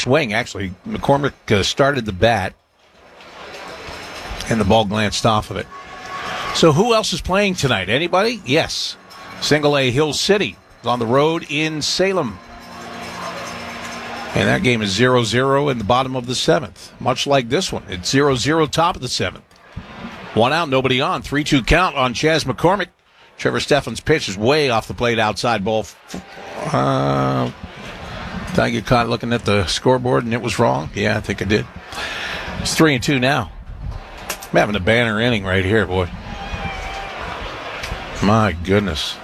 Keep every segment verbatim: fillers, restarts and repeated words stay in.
swing, actually. McCormick uh, started the bat, and the ball glanced off of it. So who else is playing tonight? Anybody? Yes. Single A Hill City is on the road in Salem. And that game is zero zero in the bottom of the seventh. Much like this one. It's zero zero top of the seventh. One out, nobody on. three two count on Chas McCormick. Trevor Stephan's pitch is way off the plate outside ball. Uh, did I get caught looking at the scoreboard and it was wrong? Yeah, I think I did. It's three and two now. I'm having a banner inning right here, boy. My goodness.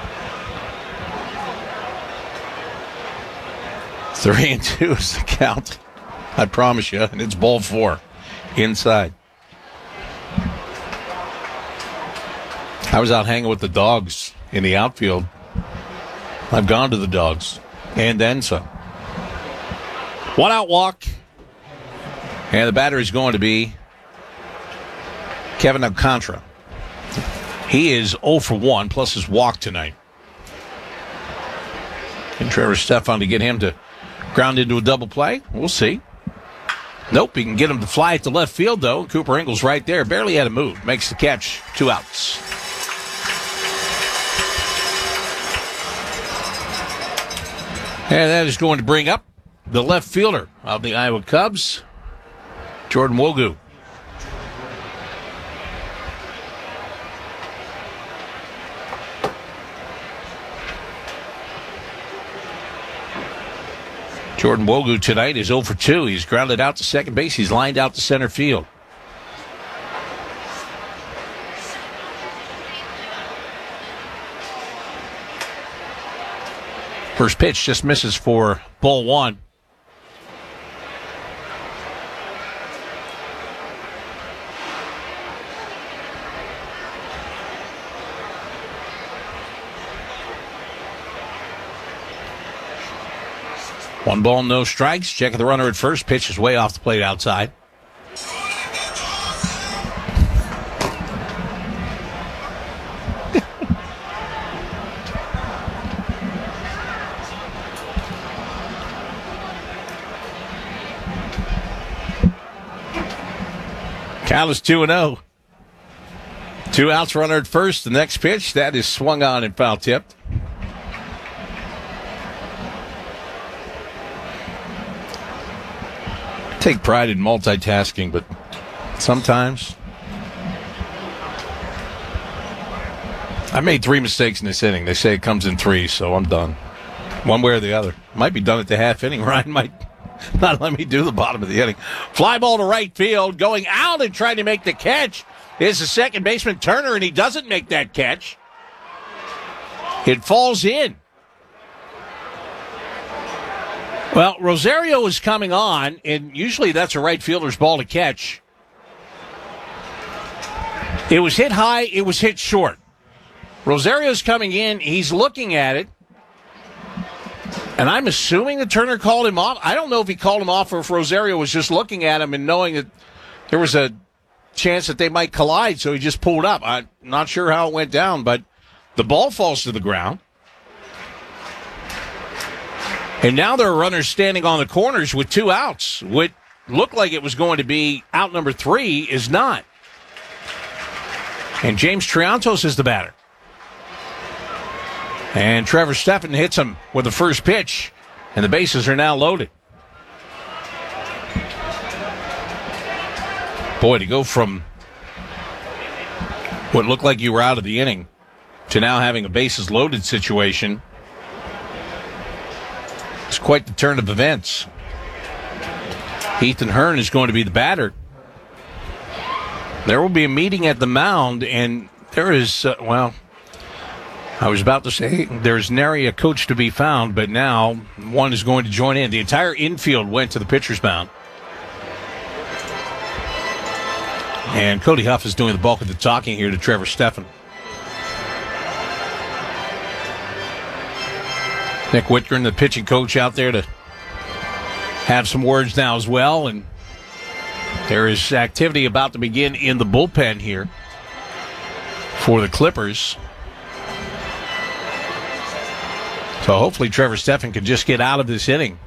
Three and two is the count. I promise you. And it's ball four inside. I was out hanging with the dogs in the outfield. I've gone to the dogs and then some. One out walk. And the batter is going to be Kevin Alcantara. He is oh for one plus his walk tonight. And Trevor Stephan to get him to ground into a double play. We'll see. Nope, he can get him to fly it to left field, though. Cooper Ingles right there. Barely had a move. Makes the catch. Two outs. And that is going to bring up the left fielder of the Iowa Cubs, Jordan Wogu. Jordan Wogu tonight is oh for two. He's grounded out to second base. He's lined out to center field. First pitch just misses for ball one. One ball, no strikes. Checking the runner at first. Pitch is way off the plate outside. Count is two and oh. Two outs, runner at first. The next pitch, that is swung on and foul tipped. Take pride in multitasking, but sometimes I made three mistakes in this inning. They say it comes in three, so I'm done. One way or the other. Might be done at the half inning. Ryan might not let me do the bottom of the inning. Fly ball to right field, going out and trying to make the catch is the second baseman Turner, and he doesn't make that catch. It falls in. Well, Rosario is coming on, and usually that's a right fielder's ball to catch. It was hit high, it was hit short. Rosario's coming in, he's looking at it, and I'm assuming that Turner called him off. I don't know if he called him off or if Rosario was just looking at him and knowing that there was a chance that they might collide, so he just pulled up. I'm not sure how it went down, but the ball falls to the ground. And now there are runners standing on the corners with two outs. What looked like it was going to be out number three is not. And James Triantos is the batter. And Trevor Stephan hits him with the first pitch, and the bases are now loaded. Boy, to go from what looked like you were out of the inning to now having a bases loaded situation, it's quite the turn of events. Ethan Hearn is going to be the batter. There will be a meeting at the mound, and there is, uh, well, I was about to say there's nary a coach to be found, but now one is going to join in. The entire infield went to the pitcher's mound. And Cody Huff is doing the bulk of the talking here to Trevor Stephan. Nick Whitgren, the pitching coach, out there to have some words now as well. And there is activity about to begin in the bullpen here for the Clippers. So hopefully Trevor Stephan can just get out of this inning